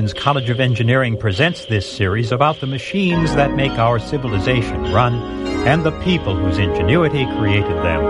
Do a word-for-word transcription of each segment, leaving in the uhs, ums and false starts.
College of Engineering presents this series about the machines that make our civilization run and the people whose ingenuity created them.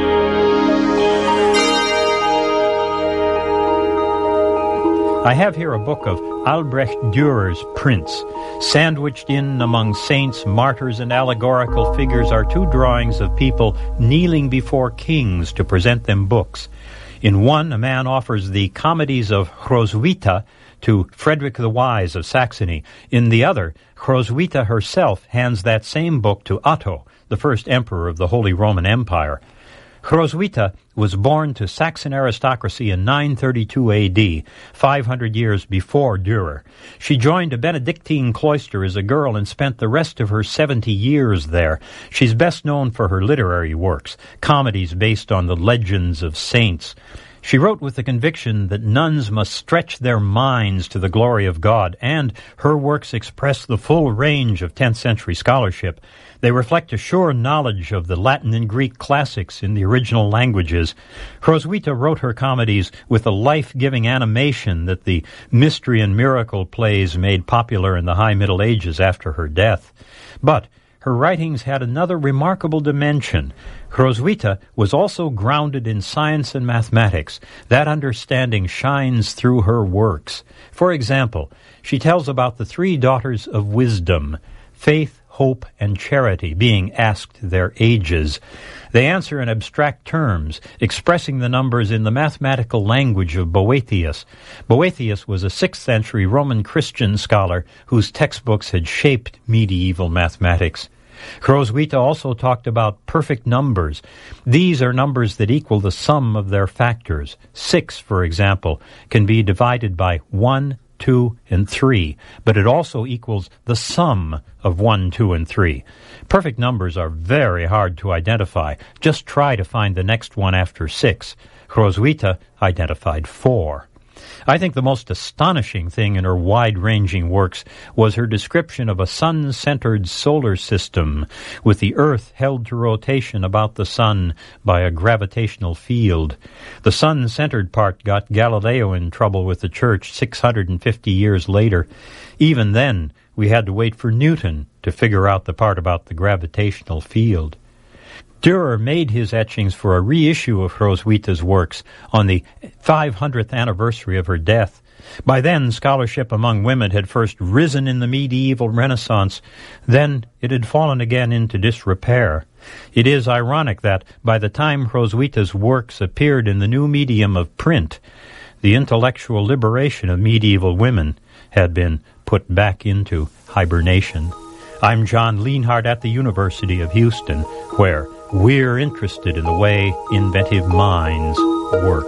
I have here a book of Albrecht Dürer's Prince. Sandwiched in among saints, martyrs, and allegorical figures are two drawings of people kneeling before kings to present them books. In one, a man offers the comedies of Hroswitha to Frederick the Wise of Saxony. In the other, Hroswitha herself hands that same book to Otto, the first emperor of the Holy Roman Empire. Hroswitha was born to Saxon aristocracy in nine thirty-two A D, five hundred years before Dürer. She joined a Benedictine cloister as a girl and spent the rest of her seventy years there. She's best known for her literary works, comedies based on the legends of saints. She wrote with the conviction that nuns must stretch their minds to the glory of God, and her works express the full range of tenth century scholarship. They reflect a sure knowledge of the Latin and Greek classics in the original languages. Hroswitha wrote her comedies with the life-giving animation that the mystery and miracle plays made popular in the High Middle Ages after her death. But her writings had another remarkable dimension. Hroswitha was also grounded in science and mathematics. That understanding shines through her works. For example, she tells about the three daughters of wisdom, faith, hope, and charity, being asked their ages. They answer in abstract terms, expressing the numbers in the mathematical language of Boethius. Boethius was a sixth century Roman Christian scholar whose textbooks had shaped medieval mathematics. Hroswitha also talked about perfect numbers. These are numbers that equal the sum of their factors. Six, for example, can be divided by one, two, and three, but it also equals the sum of one, two, and three. Perfect numbers are very hard to identify. Just try to find the next one after six. Hroswitha identified four. I think the most astonishing thing in her wide-ranging works was her description of a sun-centered solar system, with the Earth held to rotation about the sun by a gravitational field. The sun-centered part got Galileo in trouble with the Church six hundred fifty years later. Even then, we had to wait for Newton to figure out the part about the gravitational field. Dürer made his etchings for a reissue of Hroswitha's works on the five hundredth anniversary of her death. By then, scholarship among women had first risen in the medieval Renaissance. Then it had fallen again into disrepair. It is ironic that by the time Hroswitha's works appeared in the new medium of print, the intellectual liberation of medieval women had been put back into hibernation. I'm John Lienhardt at the University of Houston, where we're interested in the way inventive minds work.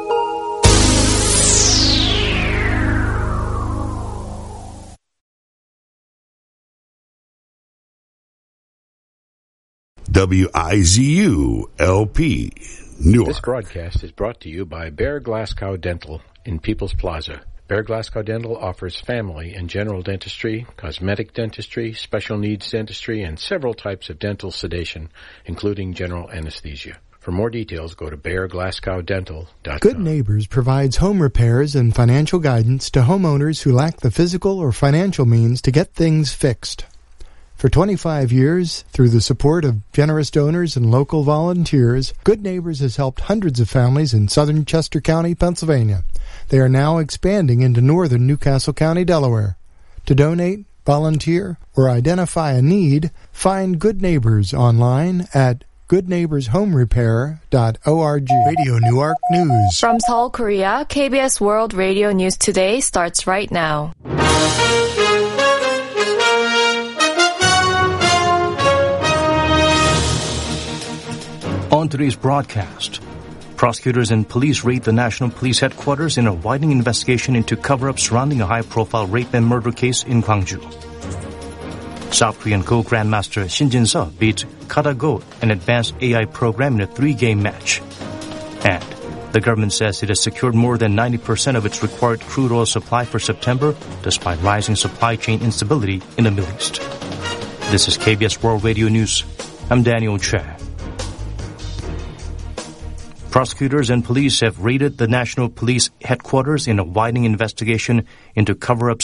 W I Z U L P, Newark. This broadcast is brought to you by Bear Glasgow Dental in People's Plaza. Bear Glasgow Dental offers family and general dentistry, cosmetic dentistry, special needs dentistry, and several types of dental sedation, including general anesthesia. For more details, go to bear glasgow dental dot com. Good Neighbors provides home repairs and financial guidance to homeowners who lack the physical or financial means to get things fixed. For twenty-five years, through the support of generous donors and local volunteers, Good Neighbors has helped hundreds of families in southern Chester County, Pennsylvania. They are now expanding into northern Newcastle County, Delaware. To donate, volunteer, or identify a need, find Good Neighbors online at good neighbors home repair dot org. Radio Newark News. From Seoul, Korea, K B S World Radio News Today starts right now. On today's broadcast, prosecutors and police raid the National Police Headquarters in a widening investigation into cover-up surrounding a high-profile rape and murder case in Gwangju. South Korean Go Grandmaster Shin Jin-seo beat Kata Go, an advanced A I program, in a three-game match. And the government says it has secured more than ninety percent of its required crude oil supply for September, despite rising supply chain instability in the Middle East. This is K B S World Radio News. I'm Daniel Che. Prosecutors and police have raided the National Police Headquarters in a widening investigation into cover-ups